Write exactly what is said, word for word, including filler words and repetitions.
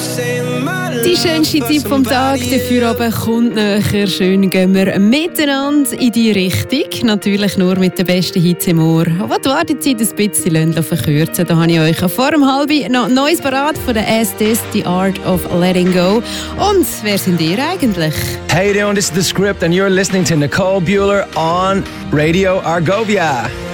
Die schönste Zeit vom Tag, dafür aber kommt näher. Schön gehen wir miteinander in die Richtung. Natürlich nur mit den besten Hits im Ohr. Aber die Wartezeit ein bisschen verkürzen. Da habe ich euch vor dem Halbi noch neues parat von der Estes, The Art of Letting Go. Und wer sind ihr eigentlich? Hey, doing? This is The Script and you're listening to Nicole Bueller on Radio Argovia.